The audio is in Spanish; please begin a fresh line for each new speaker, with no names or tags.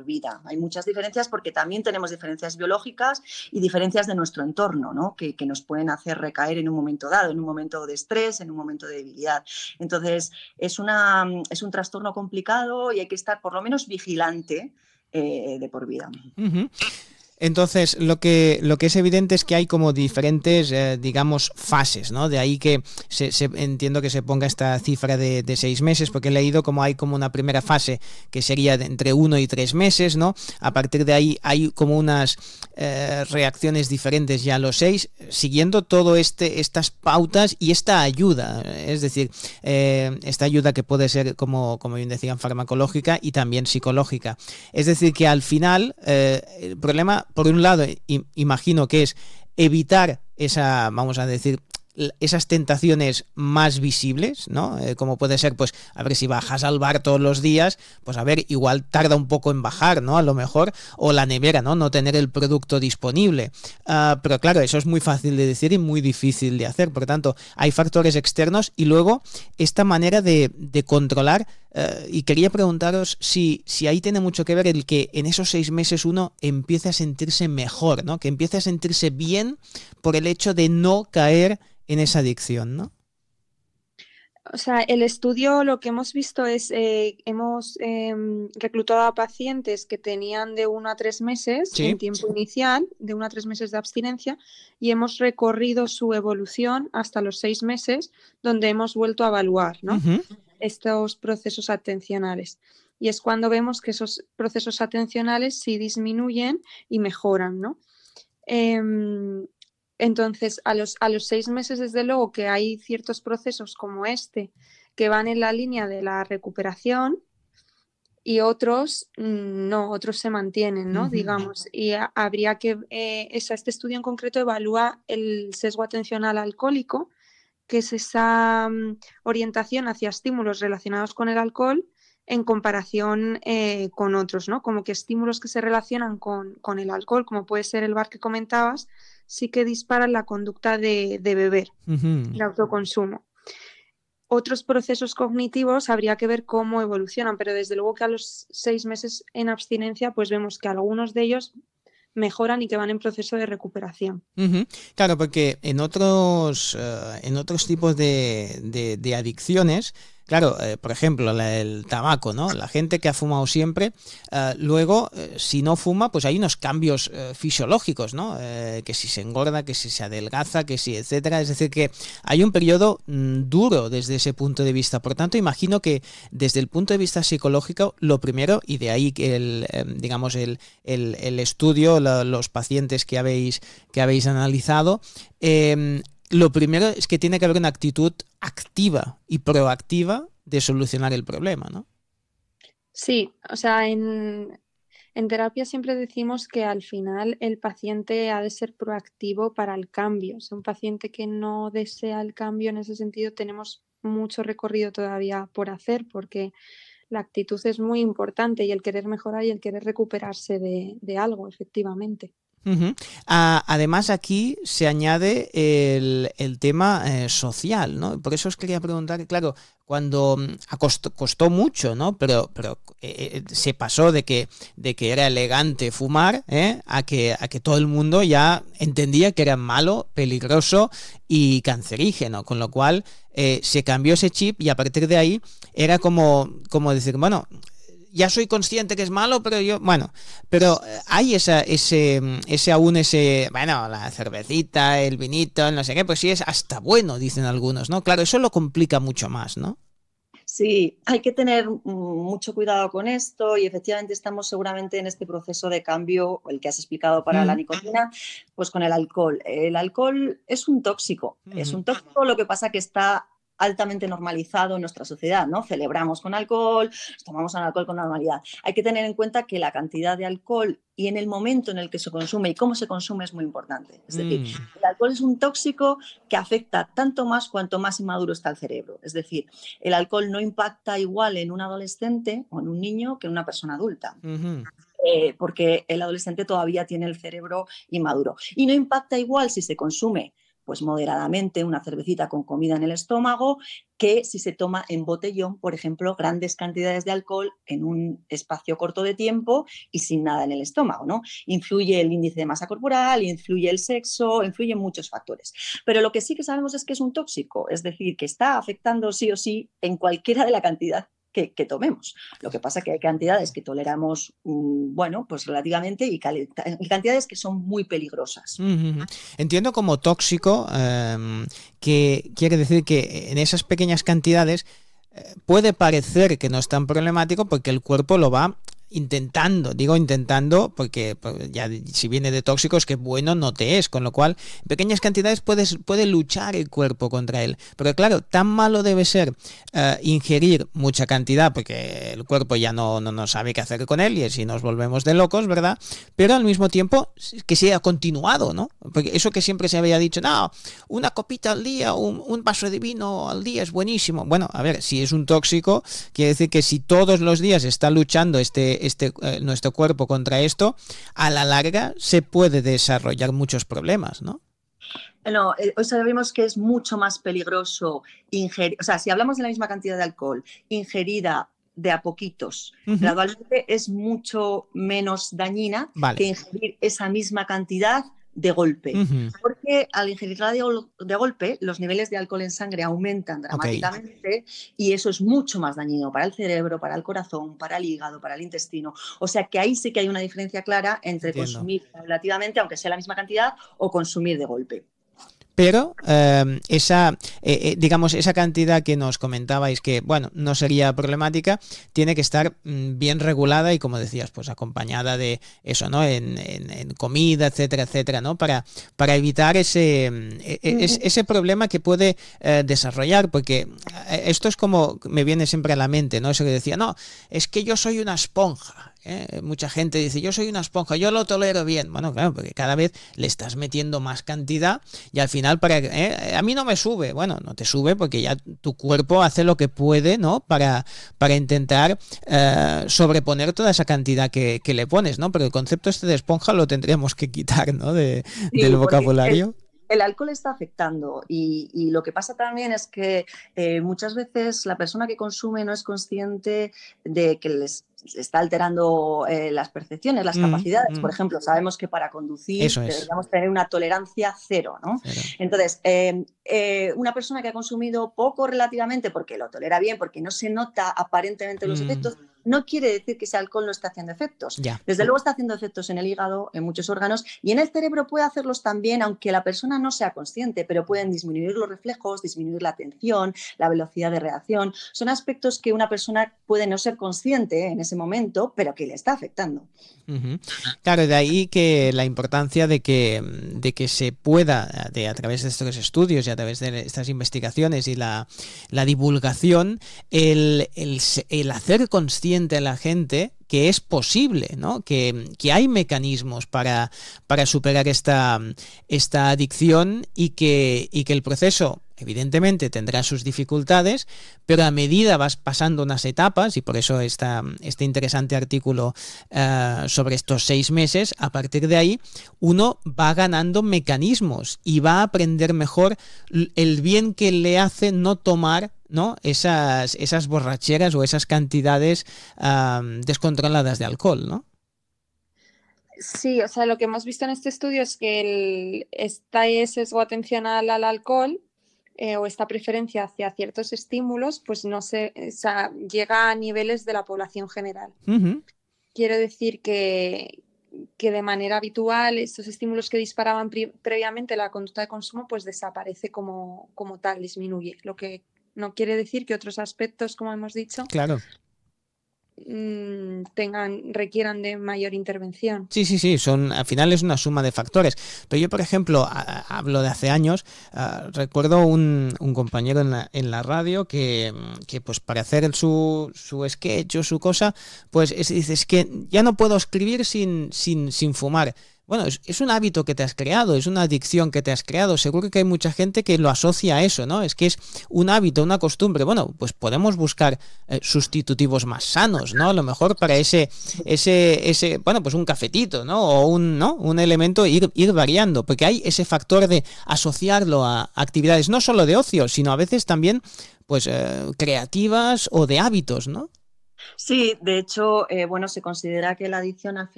vida. Hay muchas diferencias porque también tenemos diferencias biológicas y diferencias de nuestro entorno, ¿no? que nos pueden hacer recaer en un momento dado, en un momento de estrés, en un momento de debilidad. Entonces, es un trastorno complicado y hay que estar por lo menos vigilante de por vida.
Uh-huh. Entonces, lo que es evidente es que hay como diferentes, digamos, fases, ¿no? De ahí que entiendo que se ponga esta cifra de 6 meses, porque he leído como hay como una primera fase que sería de entre 1 y 3 meses, ¿no? A partir de ahí hay como unas reacciones diferentes ya a los 6, siguiendo todo estas pautas y esta ayuda, es decir, esta ayuda que puede ser, como bien decían, farmacológica y también psicológica. Es decir, que al final el problema, por un lado, imagino que es evitar vamos a decir, esas tentaciones más visibles, ¿no? Como puede ser, pues, a ver, si bajas al bar todos los días, pues a ver, igual tarda un poco en bajar, ¿no? A lo mejor, o la nevera, ¿no? No tener el producto disponible. Pero claro, eso es muy fácil de decir y muy difícil de hacer. Por tanto, hay factores externos y luego esta manera de controlar. Y quería preguntaros si ahí tiene mucho que ver el que en esos 6 meses uno empiece a sentirse mejor, ¿no? Que empiece a sentirse bien por el hecho de no caer en esa adicción, ¿no?
O sea, el estudio lo que hemos visto es, hemos reclutado a pacientes que tenían de 1 a 3 meses
¿Sí?
en tiempo inicial, de 1 a 3 meses de abstinencia, y hemos recorrido su evolución hasta los 6 meses, donde hemos vuelto a evaluar, ¿no?
Uh-huh.
Estos procesos atencionales. Y es cuando vemos que esos procesos atencionales sí disminuyen y mejoran, ¿no? Entonces, a los 6 meses, desde luego, que hay ciertos procesos como este que van en la línea de la recuperación y otros no, otros se mantienen, ¿no?
Uh-huh.
Digamos, y habría que, este estudio en concreto evalúa el sesgo atencional alcohólico, que es esa orientación hacia estímulos relacionados con el alcohol en comparación con otros, ¿no? Como que estímulos que se relacionan con el alcohol, como puede ser el bar que comentabas, sí que disparan la conducta de beber,
Uh-huh.
el autoconsumo. Otros procesos cognitivos habría que ver cómo evolucionan, pero desde luego que a los 6 meses en abstinencia, pues vemos que algunos de ellos mejoran y que van en proceso de recuperación.
Uh-huh. Claro, porque en otros tipos de adicciones, claro, por ejemplo, el tabaco, ¿no? La gente que ha fumado siempre, luego, si no fuma, pues hay unos cambios fisiológicos, ¿no? Que si se engorda, que si se adelgaza, que si, etcétera. Es decir, que hay un periodo duro desde ese punto de vista. Por tanto, imagino que desde el punto de vista psicológico, lo primero, y de ahí que el estudio, los pacientes que habéis analizado, lo primero es que tiene que haber una actitud activa y proactiva de solucionar el problema, ¿no?
Sí, o sea, en terapia siempre decimos que al final el paciente ha de ser proactivo para el cambio. O sea, un paciente que no desea el cambio, en ese sentido tenemos mucho recorrido todavía por hacer, porque la actitud es muy importante y el querer mejorar y el querer recuperarse de algo, efectivamente.
Uh-huh. Además, aquí se añade el tema social, ¿no? Por eso os quería preguntar, claro, cuando costó mucho, ¿no? Pero se pasó de que era elegante fumar, a que todo el mundo ya entendía que era malo, peligroso y cancerígeno, con lo cual se cambió ese chip y a partir de ahí era como decir, bueno, ya soy consciente que es malo, pero hay bueno, la cervecita, el vinito, el no sé qué, pues sí es hasta bueno, dicen algunos, ¿no? Claro, eso lo complica mucho más, ¿no?
Sí, hay que tener mucho cuidado con esto y efectivamente estamos seguramente en este proceso de cambio, el que has explicado para la nicotina, pues con el alcohol. El alcohol es un tóxico, lo que pasa que está altamente normalizado en nuestra sociedad, ¿no? Celebramos con alcohol, tomamos alcohol con normalidad. Hay que tener en cuenta que la cantidad de alcohol y en el momento en el que se consume y cómo se consume es muy importante. Es decir, el alcohol es un tóxico que afecta tanto más cuanto más inmaduro está el cerebro. Es decir, el alcohol no impacta igual en un adolescente o en un niño que en una persona adulta.
Uh-huh.
Porque el adolescente todavía tiene el cerebro inmaduro. Y no impacta igual si se consume pues moderadamente, una cervecita con comida en el estómago, que si se toma en botellón, por ejemplo, grandes cantidades de alcohol en un espacio corto de tiempo y sin nada en el estómago, ¿no? Influye el índice de masa corporal, influye el sexo, influyen muchos factores. Pero lo que sí que sabemos es que es un tóxico, es decir, que está afectando sí o sí en cualquiera de la cantidad que tomemos. Lo que pasa es que hay cantidades que toleramos, bueno, pues relativamente y cantidades que son muy peligrosas.
Entiendo como tóxico, que quiere decir que en esas pequeñas cantidades puede parecer que no es tan problemático porque el cuerpo lo va intentando, digo intentando porque ya si viene de tóxicos que bueno no te es, con lo cual en pequeñas cantidades puede luchar el cuerpo contra él, pero claro, tan malo debe ser ingerir mucha cantidad porque el cuerpo ya no sabe qué hacer con él y así nos volvemos de locos, ¿verdad? Pero al mismo tiempo que sea continuado, ¿no? Porque eso que siempre se había dicho, no, una copita al día, un vaso de vino al día es buenísimo. Bueno, a ver, si es un tóxico, quiere decir que si todos los días está luchando nuestro cuerpo contra esto, a la larga se puede desarrollar muchos problemas, ¿no?
No, hoy sabemos que es mucho más peligroso ingerir, o sea, si hablamos de la misma cantidad de alcohol ingerida de a poquitos, gradualmente es mucho menos dañina que ingerir esa misma cantidad de golpe, porque al ingerirla de golpe los niveles de alcohol en sangre aumentan dramáticamente y eso es mucho más dañino para el cerebro, para el corazón, para el hígado, para el intestino. O sea que ahí sí que hay una diferencia clara entre consumir relativamente, aunque sea la misma cantidad, o consumir de golpe.
Pero digamos, esa cantidad que nos comentabais que, bueno, no sería problemática, tiene que estar bien regulada y, como decías, pues acompañada de eso, ¿no? En comida, etcétera, etcétera, ¿no? Para evitar ese problema que puede desarrollar, porque esto es como me viene siempre a la mente, ¿no? Eso que decía, no, es que yo soy una esponja. Mucha gente dice, yo soy una esponja, yo lo tolero bien. Bueno, claro, porque cada vez le estás metiendo más cantidad y al final a mí no me sube. Bueno, no te sube porque ya tu cuerpo hace lo que puede, ¿no? Para intentar sobreponer toda esa cantidad que le pones, ¿no? Pero el concepto este de esponja lo tendríamos que quitar, ¿no? Del vocabulario.
El alcohol está afectando y lo que pasa también es que muchas veces la persona que consume no es consciente de que les está alterando las percepciones, las capacidades. Por ejemplo, sabemos que para conducir deberíamos tener una tolerancia cero, ¿no? Entonces, una persona que ha consumido poco relativamente porque lo tolera bien, porque no se nota aparentemente los efectos, no quiere decir que ese alcohol no esté haciendo efectos. Desde luego está haciendo efectos en el hígado, en muchos órganos, y en el cerebro puede hacerlos también, aunque la persona no sea consciente, pero pueden disminuir los reflejos, disminuir la atención, la velocidad de reacción. Son aspectos que una persona puede no ser consciente en ese momento, pero que le está afectando.
Claro, de ahí que la importancia de que se pueda, a través de estos estudios y a través de estas investigaciones y la divulgación, el hacer consciente a la gente que es posible, ¿no? Que hay mecanismos para superar esta adicción y que el proceso evidentemente tendrá sus dificultades, pero a medida vas pasando unas etapas, y por eso este interesante artículo sobre estos 6 meses, a partir de ahí uno va ganando mecanismos y va a aprender mejor el bien que le hace no tomar, ¿no? esas borracheras o esas cantidades descontroladas de alcohol, ¿no?
Sí, o sea, lo que hemos visto en este estudio es que ese sesgo atencional al alcohol o esta preferencia hacia ciertos estímulos, pues llega a niveles de la población general. Quiero decir que de manera habitual estos estímulos que disparaban previamente la conducta de consumo, pues desaparece como tal, disminuye. Lo que no quiere decir que otros aspectos, como hemos dicho,
claro,
requieran de mayor intervención.
Sí, al final es una suma de factores. Pero yo, por ejemplo, hablo de hace años, recuerdo un compañero en la radio que pues para hacer su sketch o su cosa, pues dice, es que ya no puedo escribir sin fumar. bueno, es un hábito que te has creado, es una adicción que te has creado. Seguro que hay mucha gente que lo asocia a eso, ¿no? Es que es un hábito, una costumbre. Bueno, pues podemos buscar sustitutivos más sanos, ¿no? A lo mejor para bueno, pues un cafetito, ¿no? O un elemento, ir variando, porque hay ese factor de asociarlo a actividades no solo de ocio, sino a veces también, pues, creativas o de hábitos, ¿no?
Sí, de hecho, bueno, se considera que la adicción al